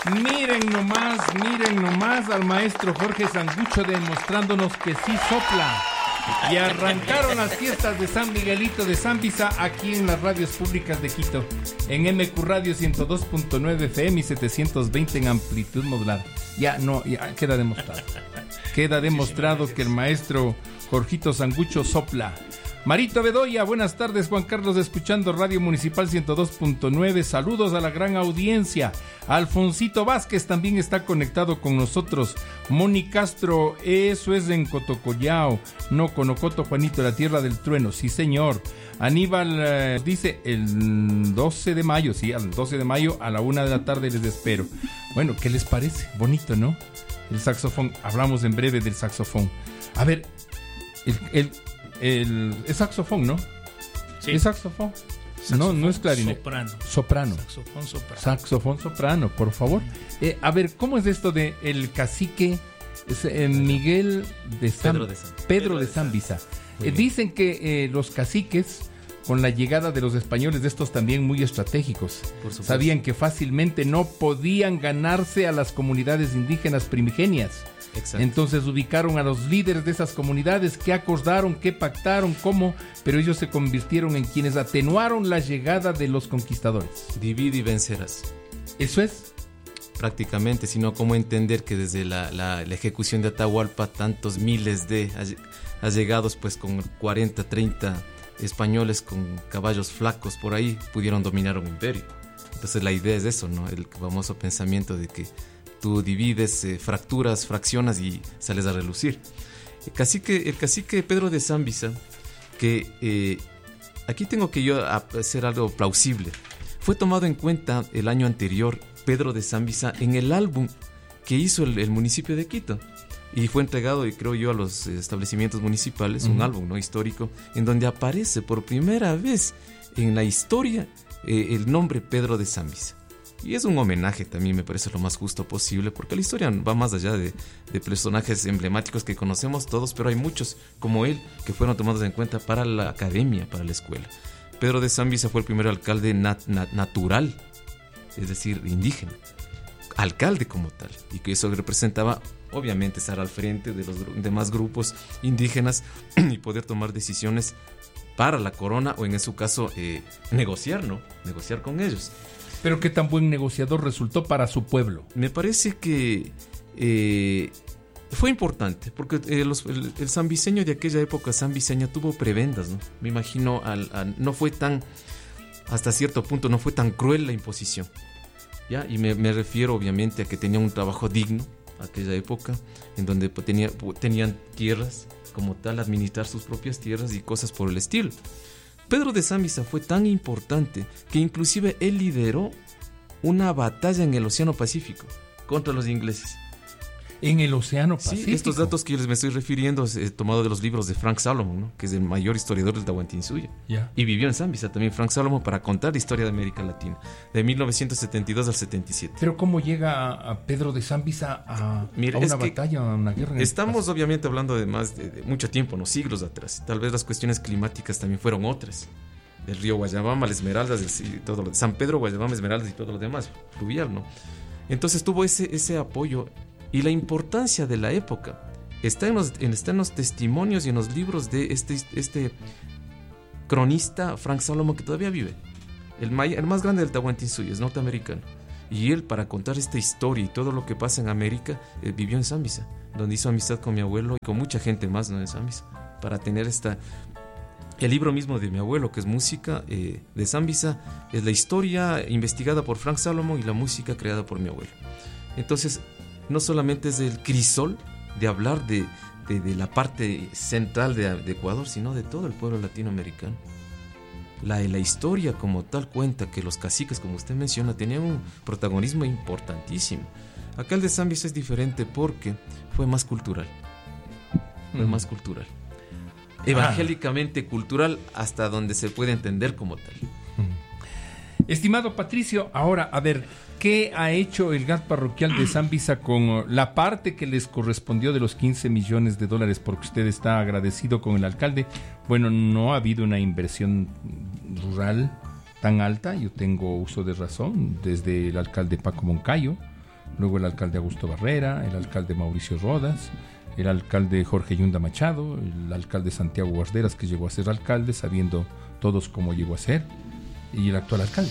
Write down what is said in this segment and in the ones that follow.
Miren nomás al maestro Jorge Sangucho demostrándonos que sí sopla. Y arrancaron las fiestas de San Miguelito de Zambisa aquí en las radios públicas de Quito, en MQ Radio 102.9 FM y 720 en amplitud modulada. Ya queda demostrado. Queda demostrado que el maestro Jorgito Sangucho sopla. Marito Bedoya, buenas tardes. Juan Carlos, escuchando Radio Municipal 102.9. Saludos a la gran audiencia. Alfonsito Vázquez también está conectado con nosotros. Moni Castro, eso es en Cotocollao, no Conocoto, Juanito, la tierra del trueno. Sí, señor. Aníbal dice el 12 de mayo, sí, al 12 de mayo a la 1:00 p.m. les espero. Bueno, ¿qué les parece? Bonito, ¿no? El saxofón, hablamos en breve del saxofón. A ver, es saxofón, ¿no? Sí. ¿Es saxofón? No es clarinete. Soprano. Saxofón soprano, por favor. A ver, ¿cómo es esto de el cacique Miguel de Pedro de Zambisa? Dicen que los caciques, con la llegada de los españoles, de estos también muy estratégicos, sabían que fácilmente no podían ganarse a las comunidades indígenas primigenias. Exacto. Entonces ubicaron a los líderes de esas comunidades, qué acordaron, qué pactaron, cómo, pero ellos se convirtieron en quienes atenuaron la llegada de los conquistadores. Divide y vencerás. ¿Eso es? Prácticamente, sino cómo entender que desde la ejecución de Atahualpa tantos miles de allegados, pues con 40, 30 españoles con caballos flacos por ahí pudieron dominar un imperio. Entonces la idea es eso, ¿no? El famoso pensamiento de que tú divides, fracturas, fraccionas y sales a relucir. El cacique Pedro de Zambisa, que aquí tengo que yo hacer algo plausible. Fue tomado en cuenta el año anterior Pedro de Zambisa en el álbum que hizo el municipio de Quito. Y fue entregado, y creo yo, a los establecimientos municipales, un álbum, ¿no?, histórico, en donde aparece por primera vez en la historia el nombre Pedro de Zambisa. Y es un homenaje también, me parece lo más justo posible, porque la historia va más allá de personajes emblemáticos que conocemos todos, pero hay muchos como él que fueron tomados en cuenta para la academia, para la escuela. Pedro de Zambisa fue el primer alcalde natural, es decir, indígena, alcalde como tal, y que eso representaba obviamente estar al frente de los demás grupos indígenas y poder tomar decisiones para la corona, o en su caso negociar con ellos. Pero qué tan buen negociador resultó para su pueblo. Me parece que fue importante, porque el zambiseño de aquella época, zambiseña, tuvo prebendas, ¿no? Me imagino, no fue tan, hasta cierto punto, no fue tan cruel la imposición, ¿ya? Y me refiero obviamente a que tenía un trabajo digno aquella época, en donde tenían tierras como tal, administrar sus propias tierras y cosas por el estilo. Pedro de Zambisa fue tan importante que inclusive él lideró una batalla en el Océano Pacífico contra los ingleses. En el Océano Pacífico. Sí, estos datos que yo les me estoy refiriendo es tomado de los libros de Frank Salomon, ¿no?, que es el mayor historiador del Tahuantinsuyo. Yeah. Y vivió en Zambisa también Frank Salomon para contar la historia de América Latina, de 1972 al 77. Pero ¿cómo llega a Pedro de Zambisa a una batalla, a una guerra? Estamos obviamente hablando de más de mucho tiempo, ¿no?, siglos atrás. Tal vez las cuestiones climáticas también fueron otras. El río Guayabamba, las Esmeraldas, y todo lo de San Pedro, Guayabamba, Esmeraldas y todo lo demás, fluvial, ¿no? Entonces tuvo ese apoyo. Y la importancia de la época está en los testimonios y en los libros de este cronista Frank Salomon, que todavía vive. El más grande del Tahuantinsuyo, es norteamericano. Y él, para contar esta historia y todo lo que pasa en América, vivió en Zambisa, donde hizo amistad con mi abuelo y con mucha gente más, ¿no?, en Zambisa, para tener el libro mismo de mi abuelo, que es música de Zambisa, es la historia investigada por Frank Salomon y la música creada por mi abuelo. Entonces, no solamente es el crisol de hablar de la parte central de Ecuador, sino de todo el pueblo latinoamericano. La historia como tal cuenta que los caciques, como usted menciona, tenían un protagonismo importantísimo. Acá el de Zambisa es diferente porque fue más cultural. Evangélicamente cultural, hasta donde se puede entender como tal. Estimado Patricio, ahora, a ver, ¿qué ha hecho el GAT parroquial de Zambisa con la parte que les correspondió de los $15 millones? Porque usted está agradecido con el alcalde. Bueno, no ha habido una inversión rural tan alta, yo tengo uso de razón, desde el alcalde Paco Moncayo, luego el alcalde Augusto Barrera, el alcalde Mauricio Rodas, el alcalde Jorge Yunda Machado, el alcalde Santiago Guarderas, que llegó a ser alcalde, sabiendo todos cómo llegó a ser, y el actual alcalde.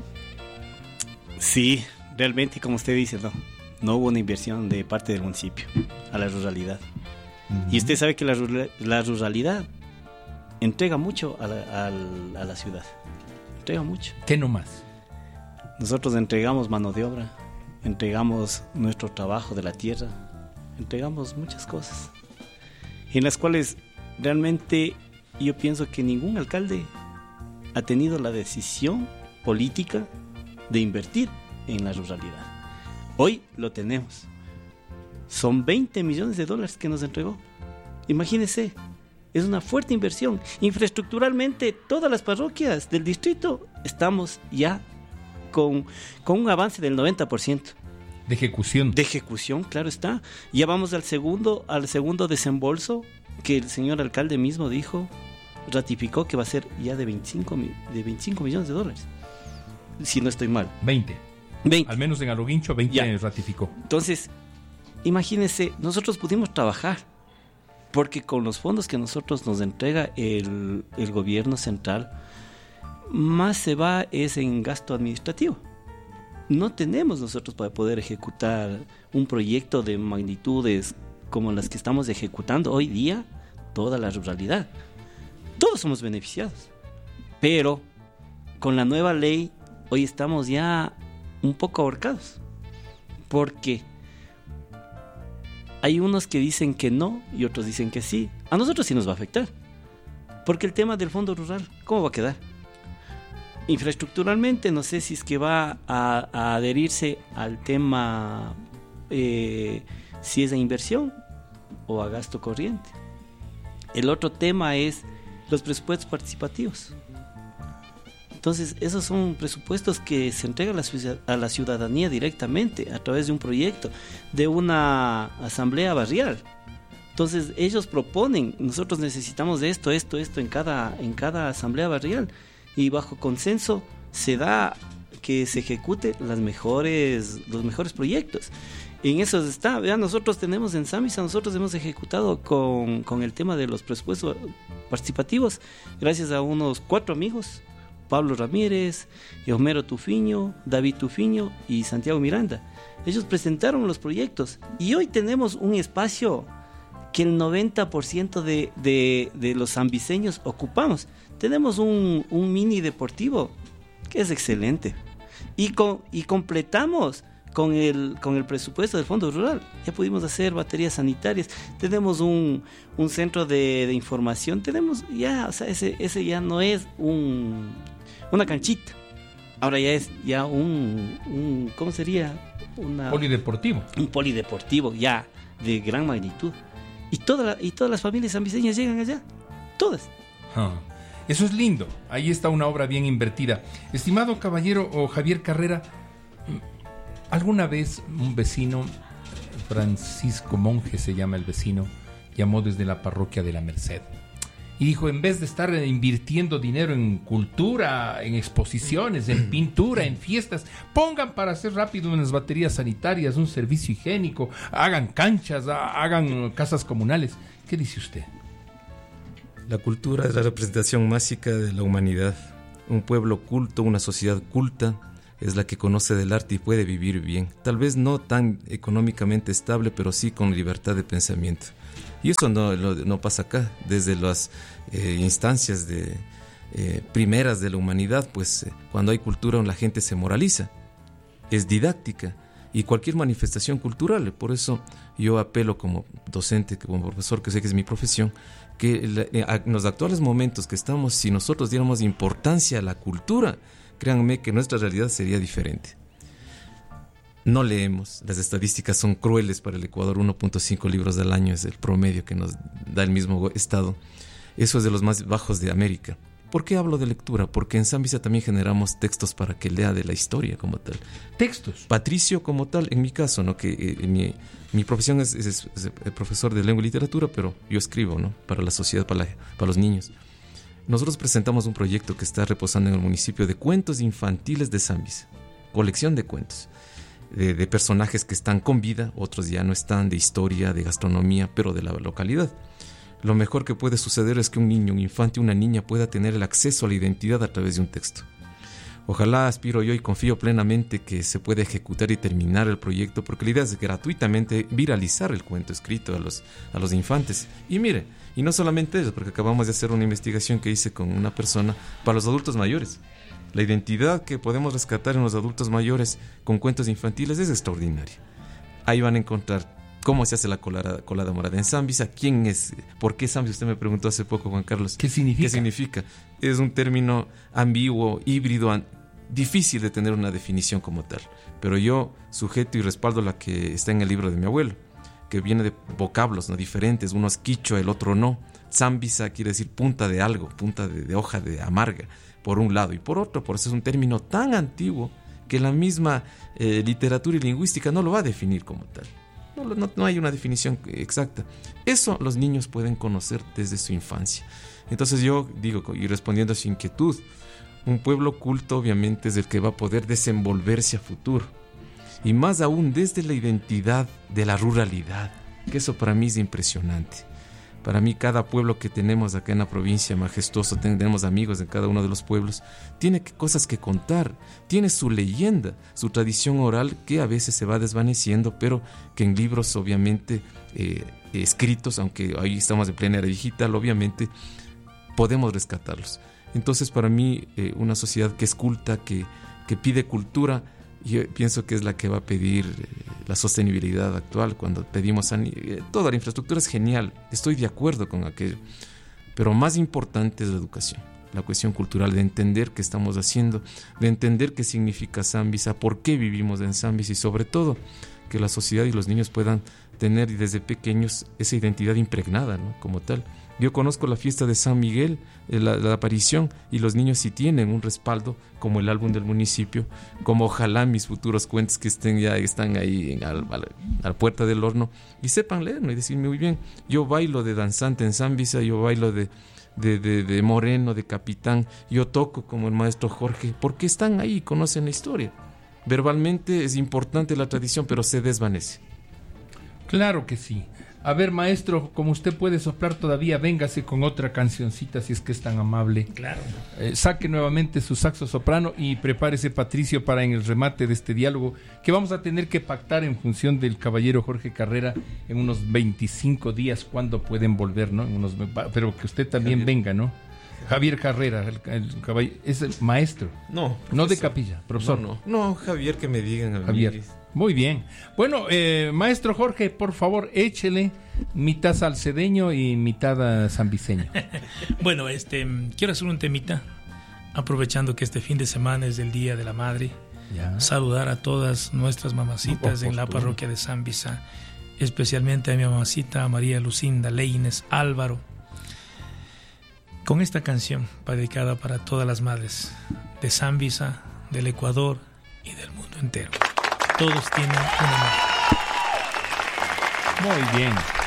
Sí, realmente, como usted dice, no hubo una inversión de parte del municipio a la ruralidad. Y usted sabe que la ruralidad entrega mucho a la ciudad. Entrega mucho. ¿Qué no más? Nosotros entregamos mano de obra, entregamos nuestro trabajo de la tierra, entregamos muchas cosas, en las cuales realmente yo pienso que ningún alcalde ha tenido la decisión política de invertir en la ruralidad. Hoy lo tenemos. Son $20 millones que nos entregó. Imagínense, es una fuerte inversión. Infraestructuralmente, todas las parroquias del distrito estamos ya con un avance del 90%. De ejecución. De ejecución, claro está. Ya vamos al segundo desembolso que el señor alcalde mismo dijo, ratificó que va a ser ya de 25 millones de dólares. Si no estoy mal. 20. Al menos en Aluguincho 20 ya ratificó. Entonces, imagínense, nosotros pudimos trabajar porque con los fondos que nosotros nos entrega el gobierno central, más se va es en gasto administrativo. No tenemos nosotros para poder ejecutar un proyecto de magnitudes como las que estamos ejecutando hoy día, toda la ruralidad. Todos somos beneficiados, pero con la nueva ley hoy estamos ya un poco ahorcados, porque hay unos que dicen que no y otros dicen que sí. A nosotros sí nos va a afectar, porque el tema del fondo rural, ¿cómo va a quedar? Infraestructuralmente no sé si es que va a adherirse al tema si es de inversión o a gasto corriente. El otro tema es los presupuestos participativos. Entonces, esos son presupuestos que se entregan a la ciudadanía directamente a través de un proyecto, de una asamblea barrial. Entonces, ellos proponen, nosotros necesitamos de esto en cada asamblea barrial, y bajo consenso se da que se ejecute los mejores proyectos. En eso está, vean, nosotros tenemos en Sambisa, nosotros hemos ejecutado con el tema de los presupuestos participativos, gracias a unos 4 amigos, Pablo Ramírez, Homero Tufiño, David Tufiño y Santiago Miranda. Ellos presentaron los proyectos y hoy tenemos un espacio que el 90% de los sambiseños ocupamos. Tenemos un mini deportivo que es excelente y completamos con el presupuesto del Fondo Rural. Ya pudimos hacer baterías sanitarias, tenemos un centro de información, tenemos ya, o sea, ese ya no es una canchita, ahora ya es ya un ¿cómo sería? Polideportivo. Un polideportivo ya de gran magnitud. Y todas las familias sambiseñas llegan allá, todas. Eso es lindo, ahí está una obra bien invertida. Estimado caballero o Javier Carrera, alguna vez un vecino, Francisco Monje se llama el vecino, llamó desde la parroquia de la Merced y dijo, en vez de estar invirtiendo dinero en cultura, en exposiciones, en pintura, en fiestas, pongan para hacer rápido unas baterías sanitarias, un servicio higiénico, hagan canchas, hagan casas comunales. ¿Qué dice usted? La cultura es la representación mágica de la humanidad. Un pueblo culto, una sociedad culta, es la que conoce del arte y puede vivir bien. Tal vez no tan económicamente estable, pero sí con libertad de pensamiento. Y eso no pasa acá. Desde las instancias primeras de la humanidad, pues cuando hay cultura la gente se moraliza. Es didáctica. Y cualquier manifestación cultural. Por eso yo apelo como docente, como profesor, que sé que es mi profesión, que en los actuales momentos que estamos, si nosotros diéramos importancia a la cultura, créanme que nuestra realidad sería diferente. No leemos, las estadísticas son crueles para el Ecuador, 1.5 libros al año es el promedio que nos da el mismo estado. Eso es de los más bajos de América. ¿Por qué hablo de lectura? Porque en Sambisa también generamos textos para que lea de la historia como tal. ¿Textos? Patricio como tal, en mi caso, ¿no? Que mi profesión es profesor de lengua y literatura, pero yo escribo, ¿no? Para la sociedad, para los niños. Nosotros presentamos un proyecto que está reposando en el municipio de cuentos infantiles de Sambisa, colección de cuentos. de personajes que están con vida, otros ya no están, de historia, de gastronomía, pero de la localidad. Lo mejor que puede suceder es que un niño, un infante, una niña pueda tener el acceso a la identidad a través de un texto. Ojalá, aspiro yo y confío plenamente que se pueda ejecutar y terminar el proyecto, porque la idea es gratuitamente viralizar el cuento escrito a los infantes. Y mire, y no solamente eso, porque acabamos de hacer una investigación que hice con una persona para los adultos mayores. La identidad que podemos rescatar en los adultos mayores con cuentos infantiles es extraordinaria. Ahí van a encontrar cómo se hace la colada morada en Zambisa, quién es, por qué Zambisa. Usted me preguntó hace poco, Juan Carlos. ¿Qué significa? ¿Qué significa? Es un término ambiguo, híbrido, difícil de tener una definición como tal. Pero yo sujeto y respaldo la que está en el libro de mi abuelo, que viene de vocablos, ¿no?, diferentes. Uno es quichua, el otro no. Zambisa quiere decir punta de algo, punta de hoja de amarga, por un lado. Y por otro, por eso es un término tan antiguo que la misma literatura y lingüística no lo va a definir como tal. No hay una definición exacta. Eso los niños pueden conocer desde su infancia. Entonces yo digo, y respondiendo a su inquietud, un pueblo culto obviamente es el que va a poder desenvolverse a futuro. Y más aún desde la identidad de la ruralidad, que eso para mí es impresionante. Para mí cada pueblo que tenemos acá en la provincia, majestuoso, tenemos amigos en cada uno de los pueblos, tiene cosas que contar, tiene su leyenda, su tradición oral que a veces se va desvaneciendo, pero que en libros obviamente escritos, aunque hoy estamos en plena era digital, obviamente podemos rescatarlos. Entonces para mí una sociedad que es culta, que pide cultura, yo pienso que es la que va a pedir la sostenibilidad actual. Cuando pedimos toda la infraestructura es genial, estoy de acuerdo con aquello, pero más importante es la educación, la cuestión cultural, de entender qué estamos haciendo, de entender qué significa Zambisa, por qué vivimos en Zambisa, y sobre todo que la sociedad y los niños puedan tener desde pequeños esa identidad impregnada, ¿no?, como tal. Yo conozco la fiesta de San Miguel, la aparición, y los niños sí tienen un respaldo, como el álbum del municipio, como ojalá mis futuros cuentos que están ahí a la puerta del horno, y sepan leer, ¿no?, y decirme muy bien, yo bailo de danzante en Zambisa, yo bailo de moreno, de capitán, yo toco como el maestro Jorge, porque están ahí, conocen la historia. Verbalmente es importante la tradición, pero se desvanece. Claro que sí. A ver, maestro, como usted puede soplar todavía, véngase con otra cancioncita si es que es tan amable. Claro. Saque nuevamente su saxo soprano y prepárese, Patricio, para en el remate de este diálogo que vamos a tener que pactar en función del caballero Jorge Carrera en unos 25 días, cuando pueden volver, ¿no? Pero que usted también venga, ¿no? Javier Carrera, el caballero, es el maestro. No. No de capilla, profesor. No, Javier, que me digan a mí. Javier. Muy bien. Bueno, maestro Jorge, por favor, échele mitad salcedeño y mitad zambiseño. Bueno, quiero hacer un temita, aprovechando que este fin de semana es el Día de la Madre. Ya. Saludar a todas nuestras mamacitas en la parroquia de Zambisa, especialmente a mi mamacita María Lucinda Leines Álvaro, con esta canción dedicada para todas las madres de Zambisa, del Ecuador y del mundo entero. Todos tienen una madre. Muy bien.